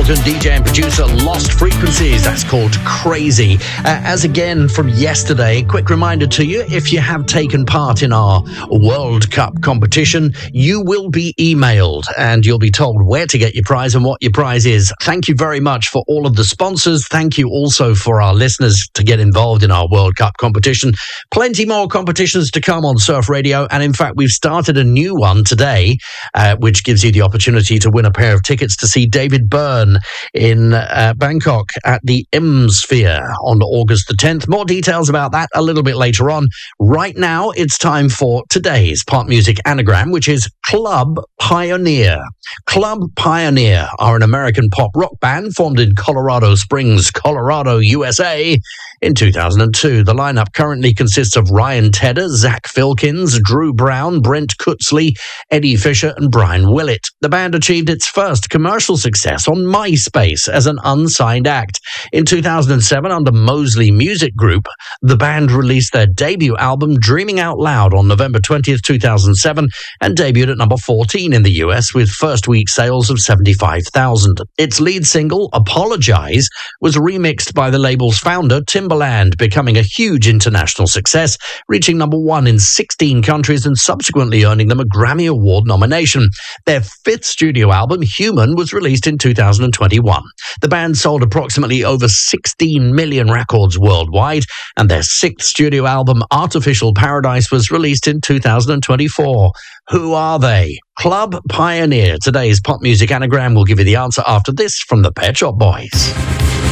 American DJ and producer Lost Frequencies. That's called Crazy. As again from yesterday, quick reminder to you, if you have taken part in our World Cup competition, you will be emailed and you'll be told where to get your prize and what your prize is. Thank you very much for all of the sponsors. Thank you also for our listeners to get involved in our World Cup competition. Plenty more competitions to come on Surf Radio. And in fact, we've started a new one today, which gives you the opportunity to win a pair of tickets to see David Byrne in Bangkok at the M-Sphere on August the 10th. More details about that a little bit later on. Right now, it's time for today's pop music anagram, which is Club Pioneer. Club Pioneer are an American pop rock band formed in Colorado Springs, Colorado, USA in 2002. The lineup currently consists of Ryan Tedder, Zach Filkins, Drew Brown, Brent Kutzley, Eddie Fisher, and Brian Willett. The band achieved its first commercial success on MySpace as an unsigned act. In 2007, under Mosley Music Group, the band released their debut album, Dreaming Out Loud, on November 20th, 2007, and debuted at number 14 in the US with first week sales of 75,000. Its lead single, Apologize, was remixed by the label's founder, Timbaland, becoming a huge international success, reaching number 1 in 16 countries and subsequently earning them a Grammy Award nomination. Their fifth studio album, Human, was released in 2021. The band sold approximately over 16 million records worldwide, and their sixth studio album, Artificial Paradise, was released in 2024. Who are they? Club Pioneer. Today's pop music anagram will give you the answer after this from the Pet Shop Boys.